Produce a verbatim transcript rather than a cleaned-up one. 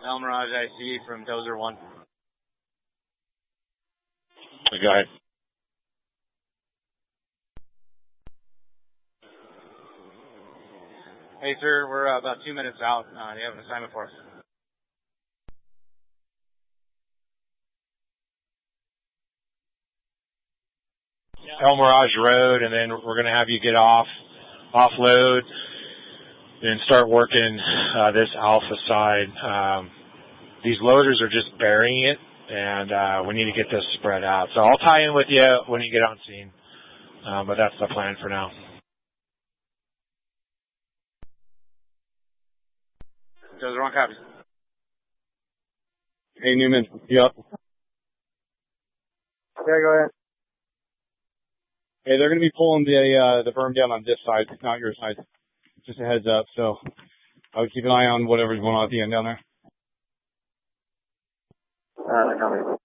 El Mirage I C from Dozer one. Go ahead. Hey, sir, we're uh, about two minutes out. Uh, do you have an assignment for us? El Mirage Road, and then we're going to have you get off, offload, and start working uh, this alpha side. Um, these loaders are just burying it, and uh, we need to get this spread out. So I'll tie in with you when you get on scene, um, but that's the plan for now. Dozer one copy. Hey, Newman. Yep. Yeah, go ahead. Hey, they're going to be pulling the uh, the berm down on this side, not your side. Just a heads up. So I would keep an eye on whatever's going on at the end down there. Uh, copy.